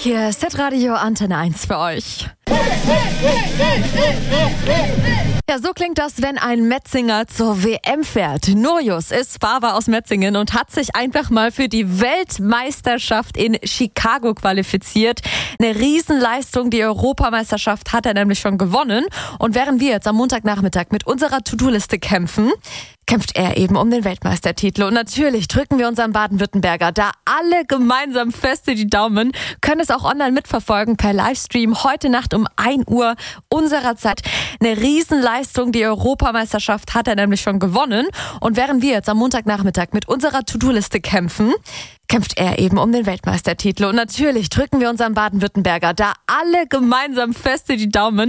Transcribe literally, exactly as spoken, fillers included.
Hier ist Hitradio Antenne eins für euch. Ja, so klingt das, wenn ein Metzinger zur W M fährt. Nurjus ist Fahrer aus Metzingen und hat sich einfach mal für die Weltmeisterschaft in Chicago qualifiziert. Eine Riesenleistung, die Europameisterschaft hat er nämlich schon gewonnen. Und während wir jetzt am Montagnachmittag mit unserer To-Do-Liste kämpfen, kämpft er eben um den Weltmeistertitel. Und natürlich drücken wir unserem Baden-Württemberger da alle gemeinsam feste die Daumen, können es auch online mitverfolgen per Livestream heute Nacht um ein Uhr unserer Zeit. Eine Riesenleistung, die Europameisterschaft hat er nämlich schon gewonnen. Und während wir jetzt am Montagnachmittag mit unserer To-Do-Liste kämpfen, kämpft er eben um den Weltmeistertitel. Und natürlich drücken wir unserem Baden-Württemberger da alle gemeinsam feste die Daumen,